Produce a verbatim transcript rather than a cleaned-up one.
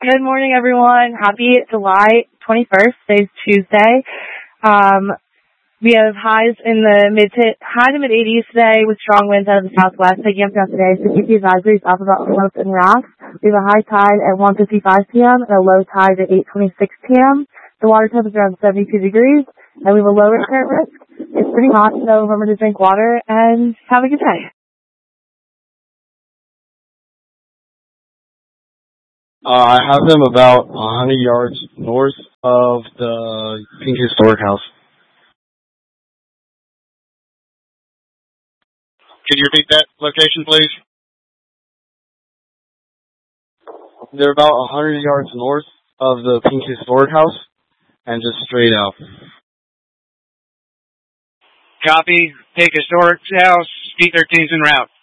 Good morning, everyone. Happy July twenty-first. Today's Tuesday. Um, we have highs in the mid to high to mid eighties today with strong winds out of the southwest taking up throughout today. So keep the advisories up about slopes and rocks. We have a high tide at one fifty-five p.m. and a low tide at eight twenty-six p.m. The water temperature is around seventy-two degrees, and we have a lower current risk. It's pretty hot, so remember to drink water and have a good day. Uh, I have them about one hundred yards north of the Pink Historic House. Can you repeat that location, please? They're about one hundred yards north of the Pink Historic House and just straight out. Copy. Pink Historic House, P thirteen's en route.